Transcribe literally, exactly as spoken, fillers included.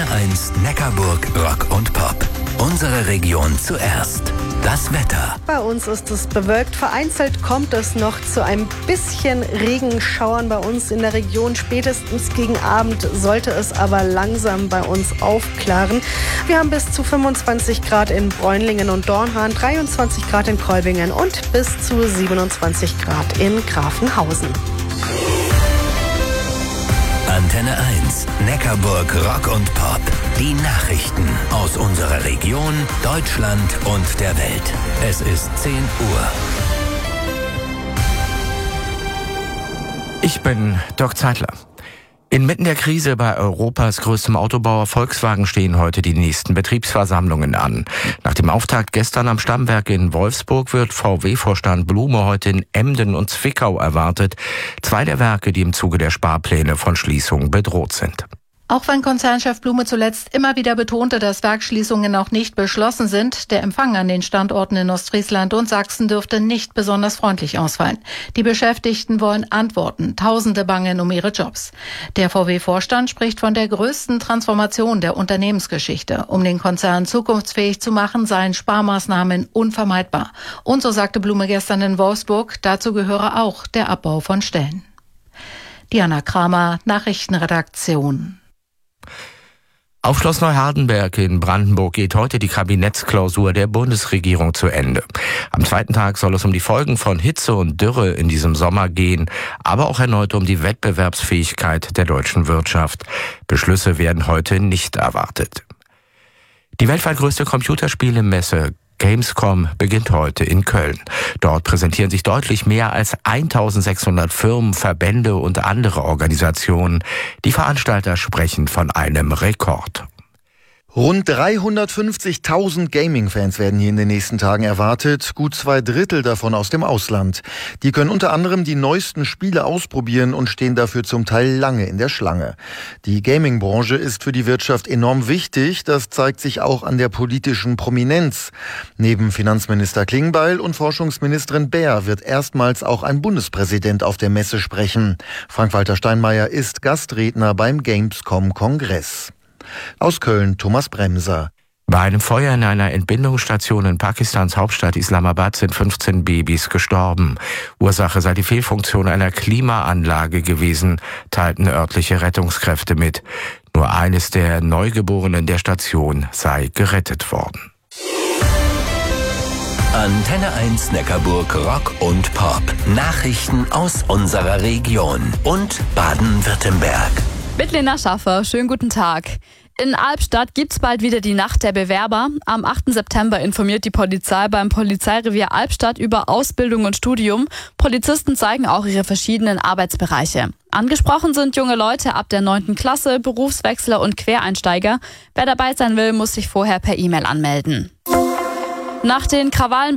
eins Neckarburg Rock und Pop. Unsere Region zuerst. Das Wetter. Bei uns ist es bewölkt. Vereinzelt kommt es noch zu ein bisschen Regenschauern bei uns in der Region. Spätestens gegen Abend sollte es aber langsam bei uns aufklaren. Wir haben bis zu fünfundzwanzig Grad in Bräunlingen und Dornhahn, dreiundzwanzig Grad in Kolbingen und bis zu siebenundzwanzig Grad in Grafenhausen. Antenne eins, Neckarburg Rock und Pop. Die Nachrichten aus unserer Region, Deutschland und der Welt. Es ist zehn Uhr. Ich bin Dirk Zeitler. Inmitten der Krise bei Europas größtem Autobauer Volkswagen stehen heute die nächsten Betriebsversammlungen an. Nach dem Auftakt gestern am Stammwerk in Wolfsburg wird V W-Vorstand Blume heute in Emden und Zwickau erwartet. Zwei der Werke, die im Zuge der Sparpläne von Schließungen bedroht sind. Auch wenn Konzernchef Blume zuletzt immer wieder betonte, dass Werksschließungen noch nicht beschlossen sind, der Empfang an den Standorten in Ostfriesland und Sachsen dürfte nicht besonders freundlich ausfallen. Die Beschäftigten wollen Antworten. Tausende bangen um ihre Jobs. Der V W-Vorstand spricht von der größten Transformation der Unternehmensgeschichte. Um den Konzern zukunftsfähig zu machen, seien Sparmaßnahmen unvermeidbar. Und so sagte Blume gestern in Wolfsburg, dazu gehöre auch der Abbau von Stellen. Diana Kramer, Nachrichtenredaktion. Auf Schloss Neuhardenberg in Brandenburg geht heute die Kabinettsklausur der Bundesregierung zu Ende. Am zweiten Tag soll es um die Folgen von Hitze und Dürre in diesem Sommer gehen, aber auch erneut um die Wettbewerbsfähigkeit der deutschen Wirtschaft. Beschlüsse werden heute nicht erwartet. Die weltweit größte Computerspielemesse Gamescom beginnt heute in Köln. Dort präsentieren sich deutlich mehr als eintausendsechshundert Firmen, Verbände und andere Organisationen. Die Veranstalter sprechen von einem Rekord. Rund dreihundertfünfzigtausend Gaming-Fans werden hier in den nächsten Tagen erwartet, gut zwei Drittel davon aus dem Ausland. Die können unter anderem die neuesten Spiele ausprobieren und stehen dafür zum Teil lange in der Schlange. Die Gaming-Branche ist für die Wirtschaft enorm wichtig, das zeigt sich auch an der politischen Prominenz. Neben Finanzminister Klingbeil und Forschungsministerin Baer wird erstmals auch ein Bundespräsident auf der Messe sprechen. Frank-Walter Steinmeier ist Gastredner beim Gamescom-Kongress. Aus Köln Thomas Bremser. Bei einem Feuer in einer Entbindungsstation in Pakistans Hauptstadt Islamabad sind fünfzehn Babys gestorben. Ursache sei die Fehlfunktion einer Klimaanlage gewesen, teilten örtliche Rettungskräfte mit. Nur eines der Neugeborenen der Station sei gerettet worden. Antenne eins Neckarburg Rock und Pop. Nachrichten aus unserer Region und Baden-Württemberg. Mit Lena Schaffer, schönen guten Tag. In Albstadt gibt's bald wieder die Nacht der Bewerber. Am achten September informiert die Polizei beim Polizeirevier Albstadt über Ausbildung und Studium. Polizisten zeigen auch ihre verschiedenen Arbeitsbereiche. Angesprochen sind junge Leute ab der neunten Klasse, Berufswechsler und Quereinsteiger. Wer dabei sein will, muss sich vorher per E-Mail anmelden. Nach den Krawallen